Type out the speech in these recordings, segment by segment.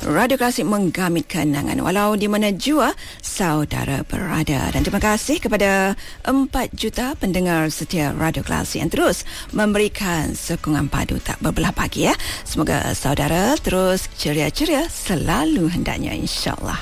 Radio Klasik menggamit kenangan walau di mana jua saudara berada. Dan terima kasih kepada 4 juta pendengar setia Radio Klasik yang terus memberikan sokongan padu tak berbelah pagi ya. Semoga saudara terus ceria-ceria selalu hendaknya, insyaAllah.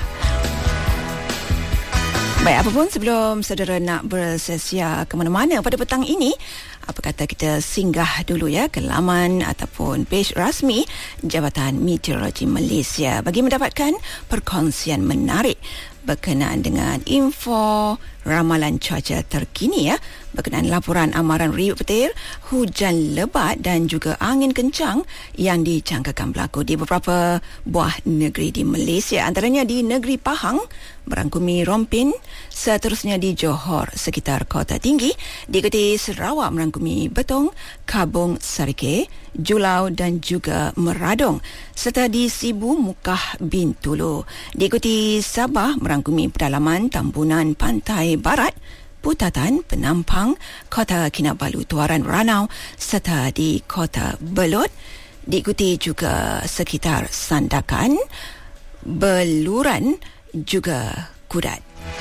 Baik, apapun sebelum saudara nak bersesia ke mana-mana pada petang ini, apa kata kita singgah dulu ya ke laman ataupun page rasmi Jabatan Meteorologi Malaysia bagi mendapatkan perkongsian menarik berkenaan dengan info ramalan cuaca terkini ya, berkenaan laporan amaran riuk petir, hujan lebat dan juga angin kencang yang dijangkakan berlaku di beberapa buah negeri di Malaysia, antaranya di negeri Pahang merangkumi Rompin, seterusnya di Johor sekitar Kota Tinggi, diikuti Sarawak merangkumi Betong, Kabung, Sarike, Julau dan juga Meradong, serta di Sibu, Mukah, Bintulu, diikuti Sabah merangkumi pedalaman Tambunan, Pantai Barat, Putatan, Penampang, Kota Kinabalu, Tuaran Ranau serta di Kota Belud, diikuti juga sekitar Sandakan, Beluran juga Kudat.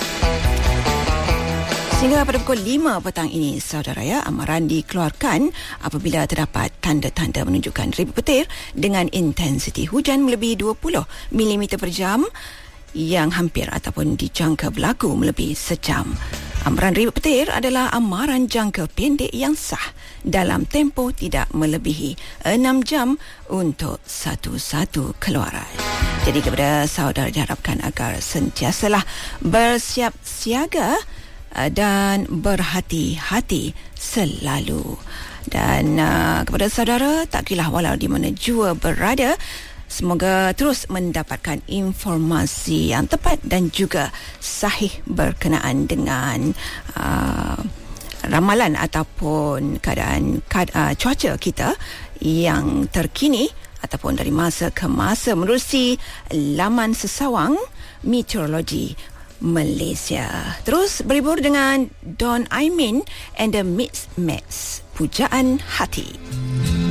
Sehingga pada pukul 5 petang ini, saudara ya, amaran dikeluarkan apabila terdapat tanda-tanda menunjukkan ribut petir dengan intensiti hujan melebihi 20 mm per jam yang hampir ataupun dijangka berlaku melebihi sejam. Amaran ribut petir adalah amaran jangka pendek yang sah dalam tempoh tidak melebihi 6 jam untuk satu-satu keluaran. Jadi kepada saudara diharapkan agar sentiasalah bersiap siaga dan berhati-hati selalu. Dan kepada saudara, tak kira walau di mana jua berada, semoga terus mendapatkan informasi yang tepat dan juga sahih berkenaan dengan ramalan ataupun keadaan cuaca kita yang terkini ataupun dari masa ke masa menerusi laman sesawang Meteorologi Malaysia. Terus berhibur dengan Don Aimin and the Mix Max, Pujaan Hati.